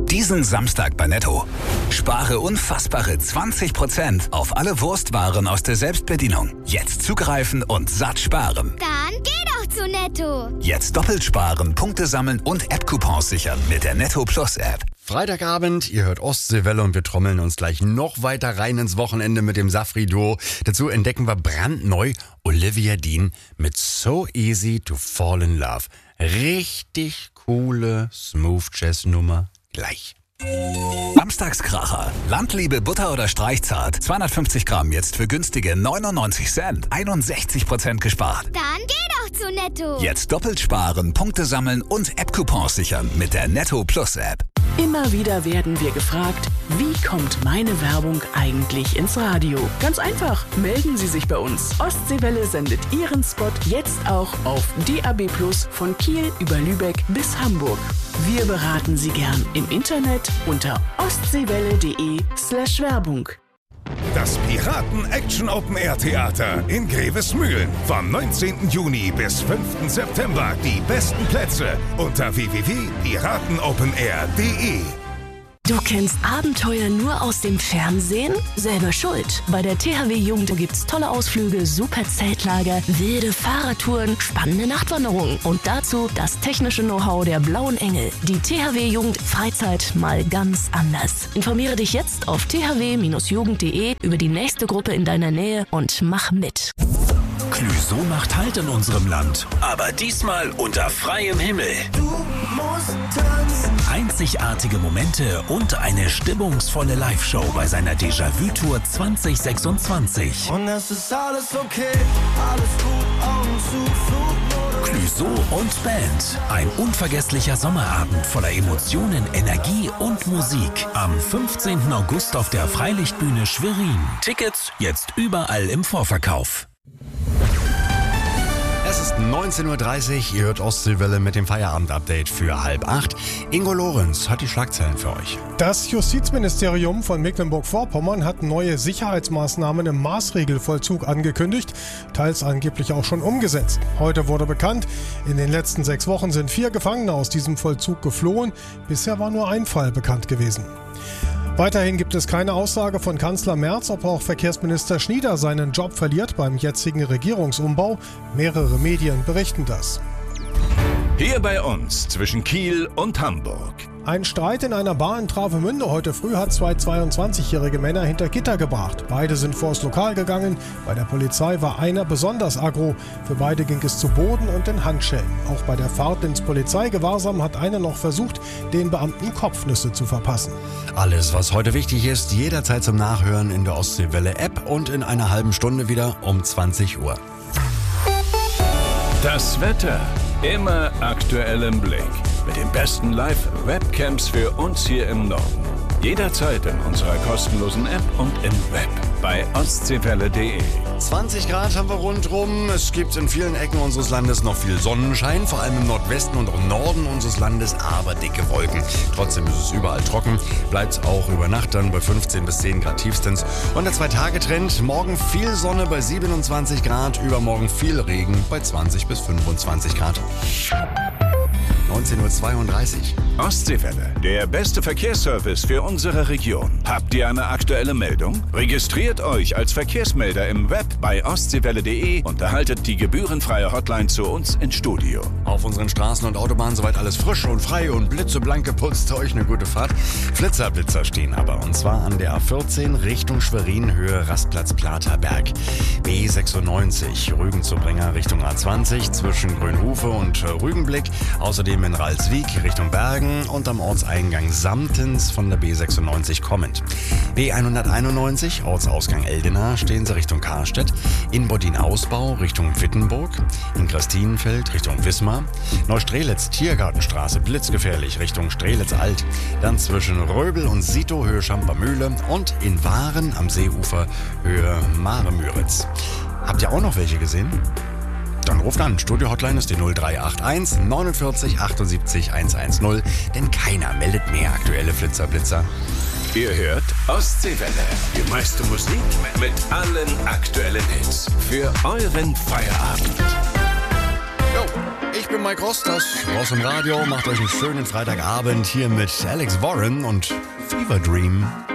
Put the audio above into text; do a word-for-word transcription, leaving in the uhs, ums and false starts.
Diesen Samstag bei Netto. Spare unfassbare zwanzig Prozent auf alle Wurstwaren aus der Selbstbedienung. Jetzt zugreifen und satt sparen. Dann geh doch zu Netto. Jetzt doppelt sparen, Punkte sammeln und App-Coupons sichern mit der Netto Plus App. Freitagabend, ihr hört Ostseewelle und wir trommeln uns gleich noch weiter rein ins Wochenende mit dem Safri-Duo. Dazu entdecken wir brandneu Olivia Dean mit So Easy to Fall in Love. Richtig coole Smooth-Jazz-Nummer. Gleich. Samstagskracher. Landliebe Butter oder Streichzart. zweihundertfünfzig Gramm jetzt für günstige neunundneunzig Cent. einundsechzig Prozent gespart. Dann geh doch zu Netto. Jetzt doppelt sparen, Punkte sammeln und App-Coupons sichern mit der Netto Plus App. Immer wieder werden wir gefragt, wie kommt meine Werbung eigentlich ins Radio? Ganz einfach, melden Sie sich bei uns. Ostseewelle sendet Ihren Spot jetzt auch auf D A B Plus von Kiel über Lübeck bis Hamburg. Wir beraten Sie gern im Internet unter ostseewelle.de slash Werbung. Das Piraten-Action-Open-Air-Theater in Grevesmühlen. Vom neunzehnten Juni bis fünften September. Die besten Plätze unter w w w punkt piratenopenair punkt de. Du kennst Abenteuer nur aus dem Fernsehen? Selber schuld. Bei der T H W Jugend gibt's tolle Ausflüge, super Zeltlager, wilde Fahrradtouren, spannende Nachtwanderungen und dazu das technische Know-how der Blauen Engel. Die T H W Jugend Freizeit mal ganz anders. Informiere dich jetzt auf t h w Bindestrich jugend punkt de über die nächste Gruppe in deiner Nähe und mach mit. Clüso macht Halt in unserem Land, aber diesmal unter freiem Himmel. Du musst tanzen. Einzigartige Momente und eine stimmungsvolle Live-Show bei seiner Déjà-vu-Tour zwanzig sechsundzwanzig. Und es ist alles okay, alles gut, Augen zu, Flugmodus. Clüso und Band. Ein unvergesslicher Sommerabend voller Emotionen, Energie und Musik. Am fünfzehnten August auf der Freilichtbühne Schwerin. Tickets jetzt überall im Vorverkauf. Es ist neunzehn Uhr dreißig, ihr hört Ostseewelle mit dem Feierabend-Update für halb acht. Ingo Lorenz hat die Schlagzeilen für euch. Das Justizministerium von Mecklenburg-Vorpommern hat neue Sicherheitsmaßnahmen im Maßregelvollzug angekündigt, teils angeblich auch schon umgesetzt. Heute wurde bekannt, in den letzten sechs Wochen sind vier Gefangene aus diesem Vollzug geflohen. Bisher war nur ein Fall bekannt gewesen. Weiterhin gibt es keine Aussage von Kanzler Merz, ob auch Verkehrsminister Schnieder seinen Job verliert beim jetzigen Regierungsumbau. Mehrere Medien berichten das. Hier bei uns zwischen Kiel und Hamburg. Ein Streit in einer Bar in Travemünde heute früh hat zwei zweiundzwanzigjährige Männer hinter Gitter gebracht. Beide sind vors Lokal gegangen. Bei der Polizei war einer besonders aggro. Für beide ging es zu Boden und in Handschellen. Auch bei der Fahrt ins Polizeigewahrsam hat einer noch versucht, den Beamten Kopfnüsse zu verpassen. Alles, was heute wichtig ist, jederzeit zum Nachhören in der Ostseewelle-App und in einer halben Stunde wieder um zwanzig Uhr. Das Wetter immer aktuell im Blick. Mit den besten Live-Webcams für uns hier im Norden. Jederzeit in unserer kostenlosen App und im Web bei ostseewelle punkt de. zwanzig Grad haben wir rundrum. Es gibt in vielen Ecken unseres Landes noch viel Sonnenschein, vor allem im Nordwesten und im Norden unseres Landes, aber dicke Wolken. Trotzdem ist es überall trocken. Bleibt auch über Nacht dann bei fünfzehn bis zehn Grad tiefstens. Und der Zwei-Tage-Trend, morgen viel Sonne bei siebenundzwanzig Grad, übermorgen viel Regen bei zwanzig bis fünfundzwanzig Grad. neunzehn Uhr zweiunddreißig. Ostseewelle, der beste Verkehrsservice für unsere Region. Habt ihr eine aktuelle Meldung? Registriert euch als Verkehrsmelder im Web bei ostseewelle punkt de und erhaltet die gebührenfreie Hotline zu uns ins Studio. Auf unseren Straßen und Autobahnen soweit alles frisch und frei und blitzeblank geputzt. Euch eine gute Fahrt. Flitzer-Blitzer stehen aber, und zwar an der A vierzehn Richtung Schwerin, Höhe Rastplatz Platerberg. B sechsundneunzig, Rügen-Zubringer Richtung A zwanzig zwischen Grünhufe und Rügenblick. Außerdem in Ralswiek Richtung Bergen und am Ortseingang Samtens von der B sechsundneunzig kommend. B hunderteinundneunzig, Ortsausgang Eldena, stehen Sie Richtung Karstedt. In Boddin-Ausbau Richtung Wittenburg. In Christinenfeld Richtung Wismar. Neustrelitz Tiergartenstraße blitzgefährlich Richtung Strelitz-Alt. Dann zwischen Röbel und Sito Höhe Schampermühle und in Waren am Seeufer Höhe Mare-Müritz. Habt ihr auch noch welche gesehen? Dann ruft an. Studio-Hotline ist die null drei acht eins neunundvierzig achtundsiebzig hundertzehn, denn keiner meldet mehr aktuelle Flitzer-Blitzer. Ihr hört Ostseewelle, die meiste Musik mit allen aktuellen Hits für euren Feierabend. Go! Ich bin Mike Rosters, raus im Radio, macht euch einen schönen Freitagabend hier mit Alex Warren und Fever Dream.